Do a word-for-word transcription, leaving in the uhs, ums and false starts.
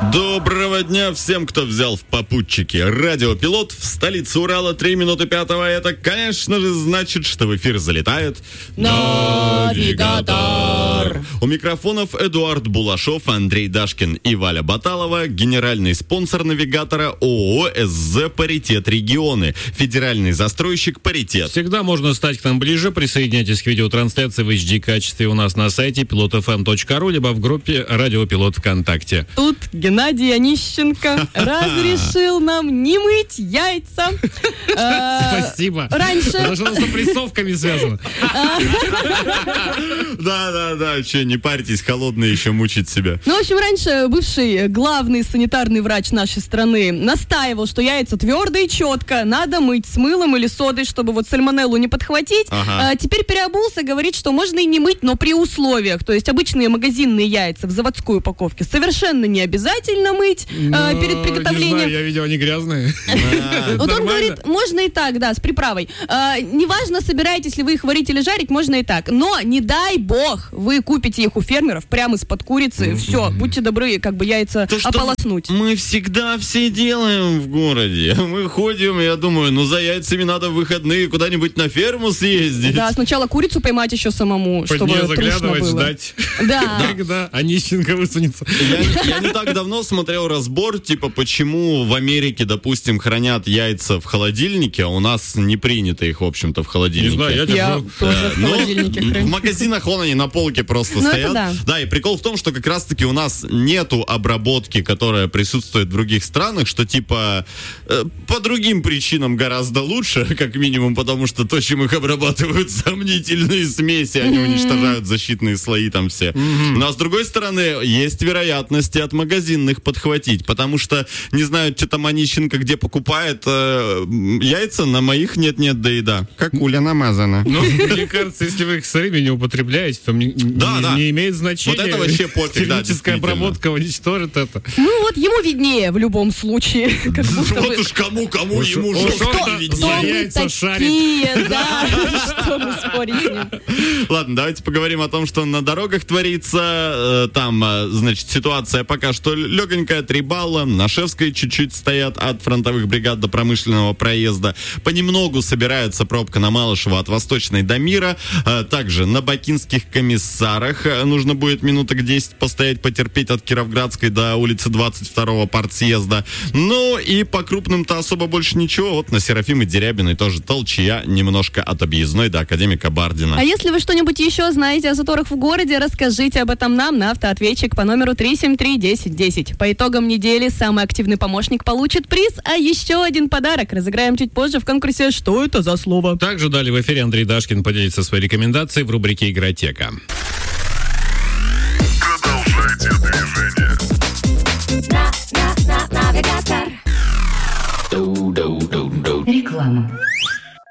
Доброго дня всем, кто взял в попутчики радиопилот в столице Урала. Три минуты пятого. Это, конечно же, значит, что в эфир залетает Навигатор. У микрофонов Эдуард Булашов, Андрей Дашкин и Валя Баталова. Генеральный спонсор Навигатора ООО СЗ «Паритет Регионы». Федеральный застройщик «Паритет». Всегда можно стать к нам ближе. Присоединяйтесь к видеотрансляции в эйч ди качестве у нас на сайте пилот эф эм точка ру, либо в группе «Радиопилот ВКонтакте». Тут Геннадий Онищенко разрешил нам не мыть яйца. Спасибо. Раньше... Потому что с опрессовками связано. Да-да-да, че, не парьтесь, холодный еще мучить себя. Ну, в общем, раньше бывший главный санитарный врач нашей страны настаивал, что яйца твердые, четко, надо мыть с мылом или содой, чтобы вот сальмонеллу не подхватить. Ага. А, теперь переобулся, говорит, что можно и не мыть, но при условиях. То есть обычные магазинные яйца в заводской упаковке совершенно не обязательно мыть а, перед приготовлением. Не знаю, я видел, они грязные. Вот он говорит, можно и так, да, с приправой. А, неважно, собираетесь ли вы их варить или жарить, можно и так. Но, не дай бог, вы купите их у фермеров прямо из-под курицы. Все, будьте добры, как бы яйца То, что ополоснуть. Мы всегда все делаем в городе. Мы ходим, я думаю, ну за яйцами надо в выходные куда-нибудь на ферму съездить. Да, сначала курицу поймать еще самому, Под чтобы нее трушно заглядывать, было. ждать. Да. Когда Онищенко высунется. Я, я не так давно смотрел разбор, типа, почему в Америке, допустим, хранят яйца в холодильнике, а у нас не принято их, в общем-то, в холодильнике. Не знаю, я Я держу. тоже в Но холодильнике в храню. магазинах вон они на полке просто Ну, это стоят. да. Да, и прикол в том, что как раз-таки у нас нету обработки, которая присутствует в других странах, что типа э, по другим причинам гораздо лучше, как минимум, потому что то, чем их обрабатывают, сомнительные смеси, они уничтожают защитные слои там все. Ну а с другой стороны, есть вероятности от магазинных подхватить, потому что не знаю, что там Онищенко где покупает э, яйца, на моих нет-нет, да и да. Как уля намазана. Ну, мне кажется, если вы их сырыми не употребляете, то не, Да, не, да. не имеет значения. Вот это вообще пофиг, да, Термическая действительно. обработка уничтожит это. Ну вот ему виднее в любом случае. Как будто Вот бы. уж кому, кому, Уж- ему уж же он кто там виднее. Кто за мы яйца шарит. такие, да, чтобы спорить с ним. Ладно, давайте поговорим о том, что на дорогах творится. Э, Там, э, значит, ситуация пока что легонькая, три балла. На Шевской чуть-чуть стоят от фронтовых бригад до промышленного проезда. Понемногу собирается пробка на Малышево от Восточной до Мира. Э, Также на Бакинских комиссарах э, нужно будет минуток десять постоять, потерпеть от Кировградской до улицы двадцать второго партсъезда. Ну и по крупным-то особо больше ничего. Вот на Серафимы Дерябиной тоже толчья немножко от Объездной до Академика Бардина. А если вы что-нибудь еще знаете о заторах в городе, расскажите об этом нам на автоответчик по номеру три семь три десять десять. По итогам недели самый активный помощник получит приз, а еще один подарок разыграем чуть позже в конкурсе «Что это за слово?». Также далее в эфире Андрей Дашкин поделится своей рекомендацией в рубрике «Игротека». Продолжайте движение. Реклама.